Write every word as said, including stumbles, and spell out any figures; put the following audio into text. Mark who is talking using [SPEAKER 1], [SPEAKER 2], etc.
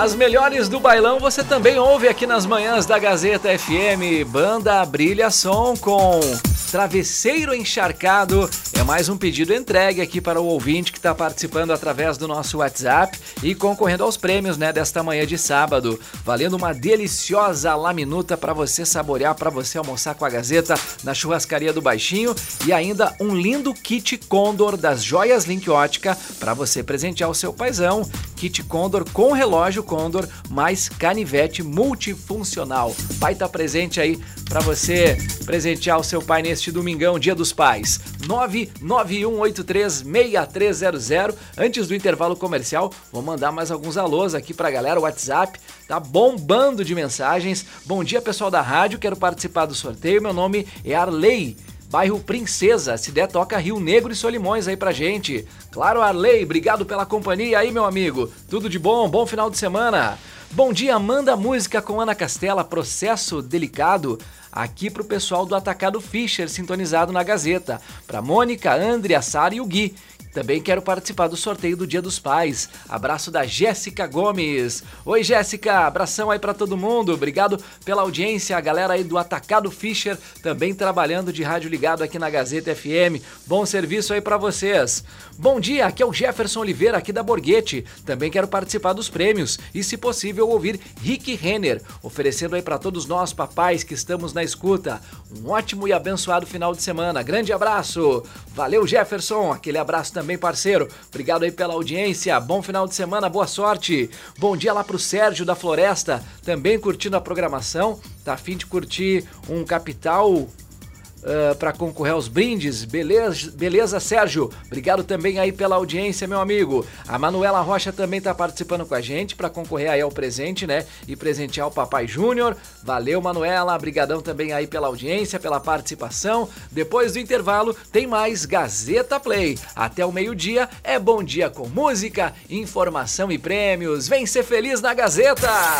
[SPEAKER 1] As melhores do bailão você também ouve aqui nas manhãs da Gazeta F M. Banda Brilha Som com Travesseiro Encharcado. É mais um pedido entregue aqui para o ouvinte que está participando através do nosso WhatsApp e concorrendo aos prêmios, né, desta manhã de sábado. Valendo uma deliciosa laminuta para você saborear, para você almoçar com a Gazeta na churrascaria do Baixinho. E ainda um lindo kit Condor das Joias Link Ótica para você presentear o seu paizão. Kit Condor com relógio Condor mais canivete multifuncional. Pai tá presente aí para você presentear o seu pai neste domingão, Dia dos Pais. nove nove um oito três, seis três zero zero. Antes do intervalo comercial, vou mandar mais alguns alôs aqui pra galera. O WhatsApp tá bombando de mensagens. Bom dia, pessoal da rádio, quero participar do sorteio. Meu nome é Arley, bairro Princesa. Se der, toca Rio Negro e Solimões aí pra gente. Claro, Arley, obrigado pela companhia aí, meu amigo. Tudo de bom, bom final de semana. Bom dia, manda música com Ana Castela, Processo Delicado, aqui pro pessoal do Atacado Fischer, sintonizado na Gazeta. Pra Mônica, André, a Sara e o Gui. Também quero participar do sorteio do Dia dos Pais. Abraço da Jéssica Gomes. Oi, Jéssica, abração aí pra todo mundo. Obrigado pela audiência, a galera aí do Atacado Fischer, também trabalhando de rádio ligado aqui na Gazeta F M. Bom serviço aí pra vocês. Bom dia, aqui é o Jefferson Oliveira, aqui da Borghetti. Também quero participar dos prêmios e, se possível, ouvir Rick Renner, oferecendo aí pra todos nós, papais, que estamos na escuta. Um ótimo e abençoado final de semana. Grande abraço. Valeu, Jefferson. Aquele abraço também. Também, parceiro, obrigado aí pela audiência, bom final de semana, boa sorte. Bom dia lá pro Sérgio da Floresta, também curtindo a programação, tá a fim de curtir um Capital Uh, para concorrer aos brindes, beleza, beleza, Sérgio? Obrigado também aí pela audiência, meu amigo. A Manuela Rocha também tá participando com a gente para concorrer aí ao presente, né? E presentear o Papai Júnior. Valeu, Manuela, brigadão também aí pela audiência, pela participação. Depois do intervalo tem mais Gazeta Play. Até o meio-dia é bom dia com música, informação e prêmios. Vem ser feliz na Gazeta!